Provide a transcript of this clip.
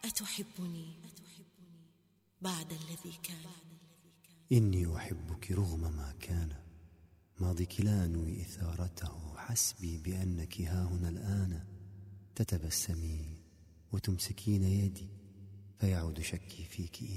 أتحبني بعد الذي كان؟ إني أحبك رغم ما كان، ماضيك لا أنوي إثارته، حسبي بأنك هاهنا الآن. تتبسمين وتمسكين يدي، فيعود شكي فيك